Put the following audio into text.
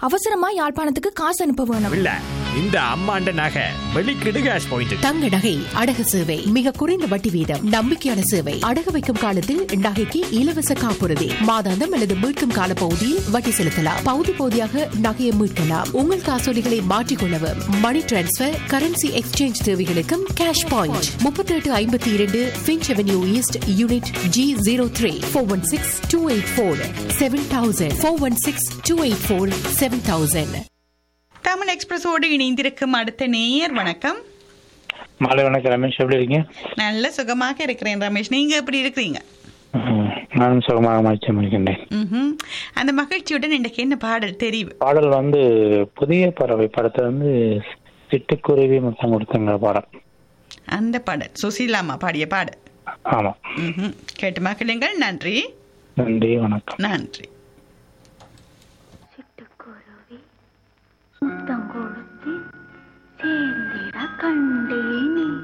அவசரமா யாழ்ப்பாணத்துக்கு காசு அனுப்ப வேணும். இல்ல இந்த அம்மாண்ட நகை வெளிக்கிடு கேஷ் பாயிண்ட். தங்க நகை அடகு சேவை மிக குறைந்த வட்டி வீதம், நம்பிக்கையான சேவை. அடகு வைக்கும் காலத்தில் நகைக்கு இலவச காப்புறுதி, மாதாந்தம் அல்லது மீட்கும் கால பகுதியில் வட்டி செலுத்தலாம். பகுதி பகுதியாக நகையை மீட்கலாம். உங்கள் காசோலிகளை மாற்றிக்கொள்ளவும், மணி டிரான்ஸ்பர், கரன்சி எக்ஸ்சேஞ்ச் தேவைகளுக்கும் cash point. 3852 pinch avenue east, unit G03. 416-284-7000. 416-284-7000. Tamil எக்ஸ்பிரஸோடு இணைந்திருக்கும் அடுத்த நேயர். வணக்கம். மாலை வணக்கம் ரமேஷ், எப்படி இருக்கீங்க? நல்ல சுகமாக இருக்கிறேன் ரமேஷ், நீங்க எப்படி இருக்கிறீங்க? நானும் சுகமாக மகிழ்ச்சியாக இருக்கின்றேன். அந்த மகிழ்ச்சியுடன் இன்றைக்கு என்ன பாடல் தெரிவு? பாடல் புதிய பறவை படத்தை சிட்டுக்குருவி முத்தம் கொடுத்தங்க பாடல். அந்த பாடல் சுசீலாமா பாடிய பாடல். ஆமா. கேட்டு மகிழுங்கள். நன்றி. நன்றி, வணக்கம். நன்றி. முத்தம் கொடுத்து சேர்ந்திட கண்டேனே.